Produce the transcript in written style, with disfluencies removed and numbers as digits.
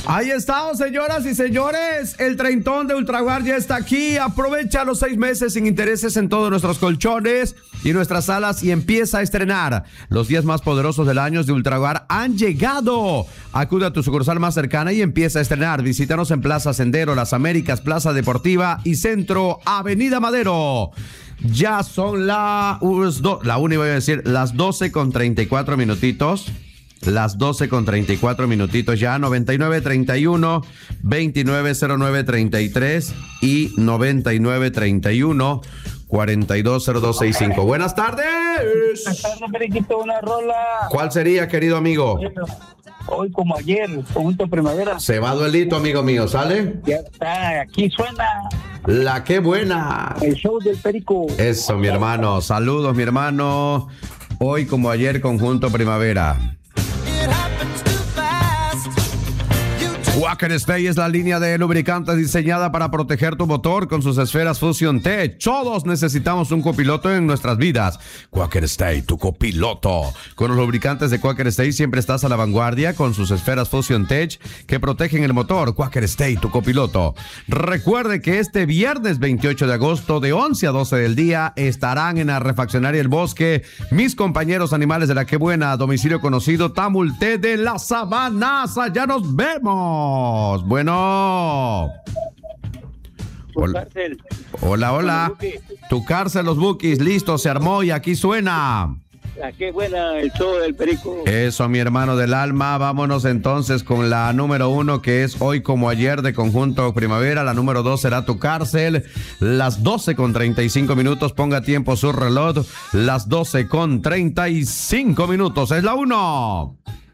Ahí estamos, señoras y señores. El treintón de Ultraguard ya está aquí. Aprovecha los 6 meses sin intereses en todos nuestros colchones y nuestras salas y empieza a estrenar. Los días más poderosos del año de Ultraguard han llegado. Acude a tu sucursal más cercana y empieza a estrenar. Visítanos en Plaza Sendero, Las Américas, Plaza Deportiva y Centro, Avenida Madero. Ya son las 12 con 34 minutitos. Las 12 con 34 minutitos ya, 9931 290933 y 9931 420265. Buenas tardes. Buenas tardes, Periquito, una rola. ¿Cuál sería, querido amigo? Hoy como ayer, Conjunto Primavera. Se va duelito, amigo mío, ¿sale? Ya está, aquí suena. La que buena. El show del Perico. Eso, mi hermano. Saludos, mi hermano. Hoy como ayer, Conjunto Primavera. Quaker Stay es la línea de lubricantes diseñada para proteger tu motor con sus esferas Fusion Tech. Todos necesitamos un copiloto en nuestras vidas. Quaker Stay, tu copiloto. Con los lubricantes de Quaker Stay siempre estás a la vanguardia con sus esferas Fusion Tech que protegen el motor. Quaker Stay, tu copiloto. Recuerde que este viernes 28 de agosto de 11 a 12 del día estarán en la refaccionaria El Bosque mis compañeros animales de la que buena, domicilio conocido Tamulté de las Sabanas. Allá nos vemos. Bueno. Hola. Tu cárcel, los Bukis, listo, se armó y aquí suena. La que buena, el show del Perico. Eso, mi hermano del alma. Vámonos entonces con la número 1, que es Hoy como ayer de Conjunto Primavera. La número 2 será Tu cárcel. Las 12 con 35 minutos. Ponga tiempo su reloj. Las 12 con 35 minutos. Es la 1.